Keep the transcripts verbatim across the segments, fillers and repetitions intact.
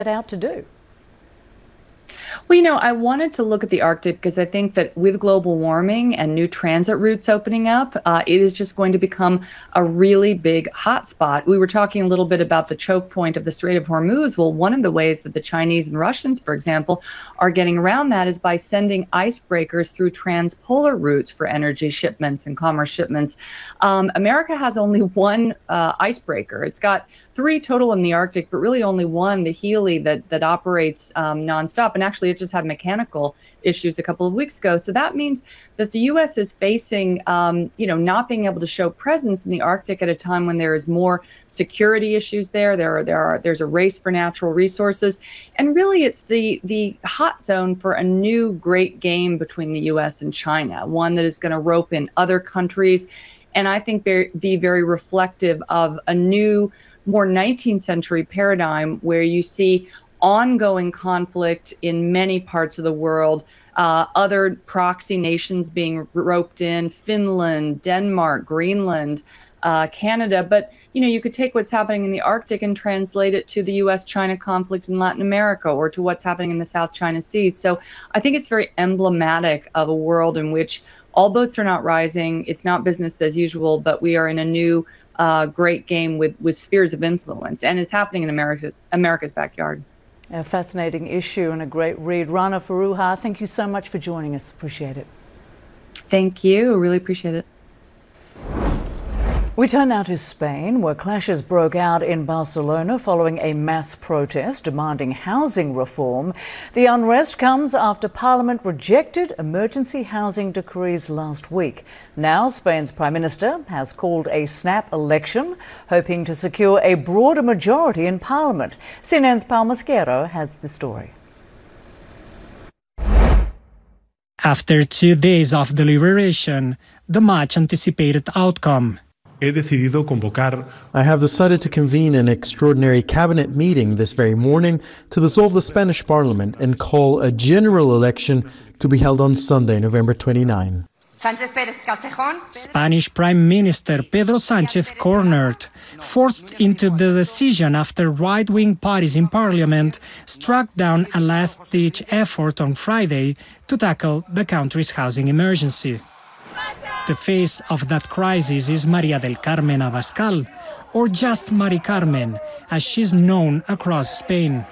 out to do? Well, you know, I wanted to look at the Arctic because I think that with global warming and new transit routes opening up, uh, it is just going to become a really big hotspot. We were talking a little bit about the choke point of the Strait of Hormuz. Well, one of the ways that the Chinese and Russians, for example, are getting around that is by sending icebreakers through transpolar routes for energy shipments and commerce shipments. Um, America has only one uh, icebreaker. It's got three total in the Arctic, but really only one, the Healy, that that operates um, nonstop. And actually, it just had mechanical issues a couple of weeks ago. So that means that the U S is facing, um, you know, not being able to show presence in the Arctic at a time when there is more security issues there. There are there are there's a race for natural resources, and really, it's the the hot zone for a new great game between the U S and China, one that is going to rope in other countries, and I think be, be very reflective of a new, more nineteenth century paradigm where you see ongoing conflict in many parts of the world, uh, other proxy nations being roped in, Finland, Denmark, Greenland, uh, Canada. But, you know, you could take what's happening in the Arctic and translate it to the U S China conflict in Latin America or to what's happening in the South China Sea. So I think it's very emblematic of a world in which all boats are not rising. It's not business as usual, but we are in a new uh, great game with, with spheres of influence. And it's happening in America's, America's backyard. A fascinating issue and a great read. Rana Foroohar, thank you so much for joining us. Appreciate it. Thank you. Really appreciate it. We turn now to Spain, where clashes broke out in Barcelona following a mass protest demanding housing reform. The unrest comes after Parliament rejected emergency housing decrees last week. Now, Spain's Prime Minister has called a snap election, hoping to secure a broader majority in Parliament. C N N's Pau Mosquero has the story. After two days of deliberation, the much-anticipated outcome. He decidido convocar. I have decided to convene an extraordinary cabinet meeting this very morning to dissolve the Spanish Parliament and call a general election to be held on Sunday, November twenty-ninth. Spanish Prime Minister Pedro Sánchez cornered, forced into the decision after right-wing parties in Parliament struck down a last-ditch effort on Friday to tackle the country's housing emergency. The face of that crisis is María del Carmen Abascal, or just Mari Carmen, as she's known across Spain.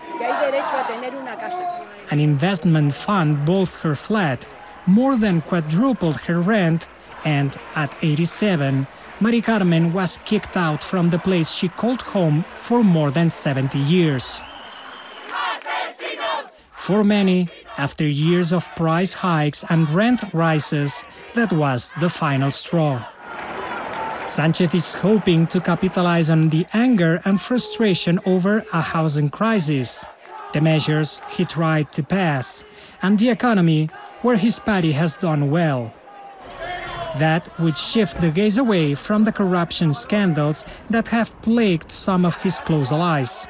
An investment fund bought her flat, more than quadrupled her rent, and at eighty-seven, Mari Carmen was kicked out from the place she called home for more than seventy years. For many, after years of price hikes and rent rises, that was the final straw. Sánchez is hoping to capitalize on the anger and frustration over a housing crisis, the measures he tried to pass, and the economy, where his party has done well. That would shift the gaze away from the corruption scandals that have plagued some of his close allies.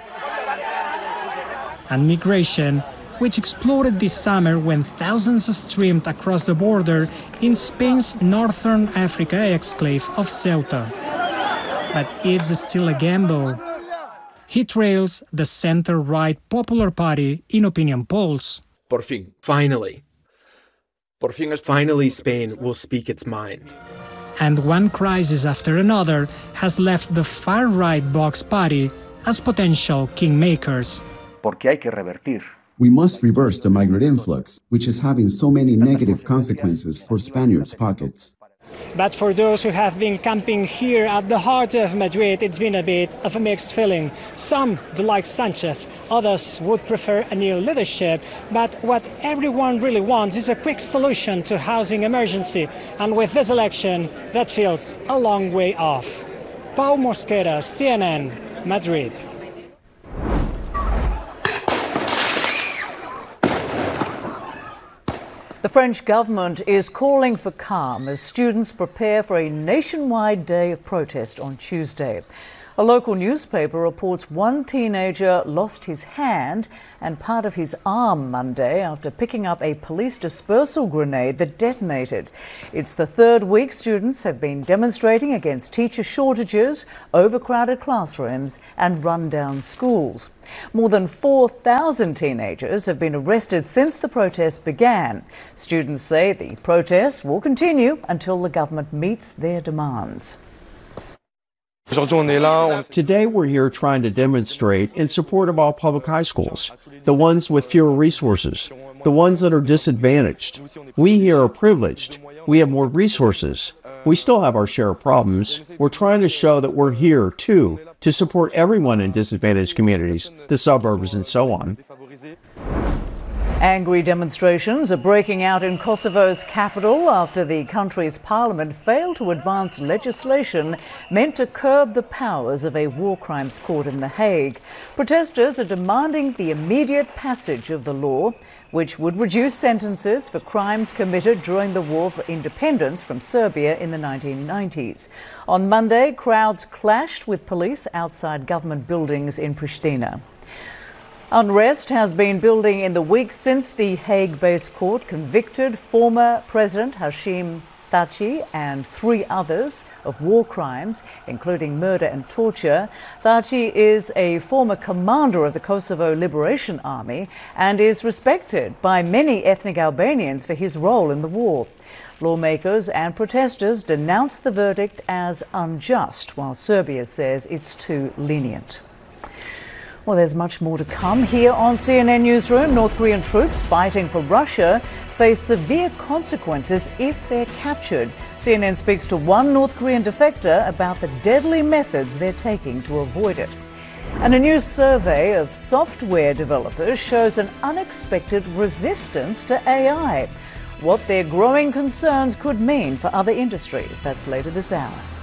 And migration, which exploded this summer when thousands streamed across the border in Spain's northern Africa exclave of Ceuta. But it's still a gamble. He trails the center-right Popular Party in opinion polls. Por fin, finally. Por fin, finally Spain will speak its mind. And one crisis after another has left the far-right Vox Party as potential kingmakers. Porque hay que revertir. We must reverse the migrant influx, which is having so many negative consequences for Spaniards' pockets. But for those who have been camping here at the heart of Madrid, it's been a bit of a mixed feeling. Some do like Sánchez, others would prefer a new leadership. But what everyone really wants is a quick solution to housing emergency. And with this election, that feels a long way off. Pau Mosquera, C N N, Madrid. The French government is calling for calm as students prepare for a nationwide day of protest on Tuesday. A local newspaper reports one teenager lost his hand and part of his arm Monday after picking up a police dispersal grenade that detonated. It's the third week students have been demonstrating against teacher shortages, overcrowded classrooms and run-down schools. More than four thousand teenagers have been arrested since the protest began. Students say the protests will continue until the government meets their demands. Today we're here trying to demonstrate in support of all public high schools, the ones with fewer resources, the ones that are disadvantaged. We here are privileged. We have more resources. We still have our share of problems. We're trying to show that we're here, too, to support everyone in disadvantaged communities, the suburbs and so on. Angry demonstrations are breaking out in Kosovo's capital after the country's parliament failed to advance legislation meant to curb the powers of a war crimes court in The Hague. Protesters are demanding the immediate passage of the law, which would reduce sentences for crimes committed during the war for independence from Serbia in the nineteen nineties. On Monday, crowds clashed with police outside government buildings in Pristina. Unrest has been building in the weeks since the Hague-based court convicted former President Hashim Thaçi and three others of war crimes, including murder and torture. Thaçi is a former commander of the Kosovo Liberation Army and is respected by many ethnic Albanians for his role in the war. Lawmakers and protesters denounced the verdict as unjust, while Serbia says it's too lenient. Well, there's much more to come here on C N N Newsroom. North Korean troops fighting for Russia face severe consequences if they're captured. C N N speaks to one North Korean defector about the deadly methods they're taking to avoid it. And a new survey of software developers shows an unexpected resistance to A I. What their growing concerns could mean for other industries. That's later this hour.